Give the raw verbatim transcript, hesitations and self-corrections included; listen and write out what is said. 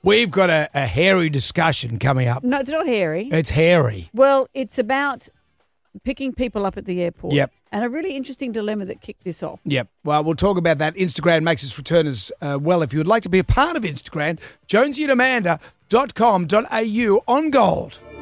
We've got a, a hairy discussion coming up. No, it's not hairy. It's hairy. Well, it's about picking people up at the airport. Yep. And a really interesting dilemma that kicked this off. Yep. Well, we'll talk about that. Instagram makes its return as uh, well. If you would like to be a part of Instagram, jonesy and amanda dot com dot a u on Gold.